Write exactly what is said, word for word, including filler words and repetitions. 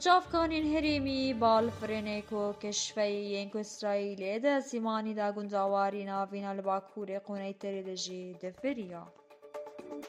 چافکانین هەرێمی باڵفرێنێک و کشفەی کو ئیسرائیلێ دە سیمانی دا گونجاواری ناڤینا li Bakurê qûneyterê de jî difiriya.